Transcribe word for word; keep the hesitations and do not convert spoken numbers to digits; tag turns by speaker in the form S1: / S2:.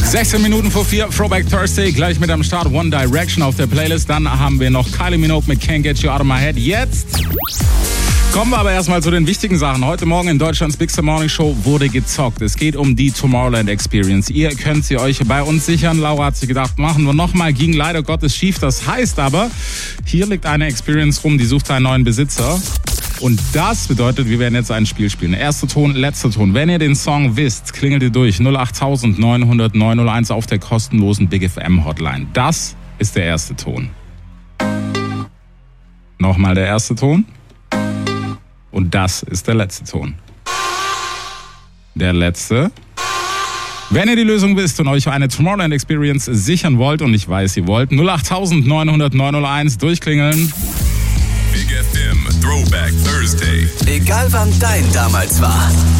S1: sechzehn Minuten vor vier, Throwback Thursday, gleich mit am Start One Direction auf der Playlist. Dann haben wir noch Kylie Minogue mit Can't Get You Out of My Head. Jetzt kommen wir aber erstmal zu den wichtigen Sachen. Heute Morgen in Deutschlands Big Star Morning Show wurde gezockt. Es geht um die Tomorrowland Experience. Ihr könnt sie euch bei uns sichern. Laura hat sich gedacht, machen wir nochmal, ging leider Gottes schief. Das heißt aber, hier liegt eine Experience rum, die sucht einen neuen Besitzer. Und das bedeutet, wir werden jetzt ein Spiel spielen. Erster Ton, letzter Ton. Wenn ihr den Song wisst, klingelt ihr durch null acht neun null null neun null eins auf der kostenlosen Big F M Hotline. Das ist der erste Ton. Nochmal der erste Ton. Und das ist der letzte Ton. Der letzte. Wenn ihr die Lösung wisst und euch eine Tomorrowland Experience sichern wollt, und ich weiß, ihr wollt, null acht neun null null neun null eins durchklingeln.
S2: Big F M Throwback Thursday.
S3: Egal wann dein damals war.